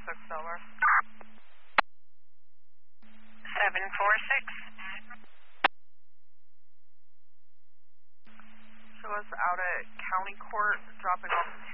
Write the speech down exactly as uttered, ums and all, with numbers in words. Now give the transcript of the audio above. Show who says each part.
Speaker 1: six over.
Speaker 2: seven four six.
Speaker 1: Show us out at County Court, dropping off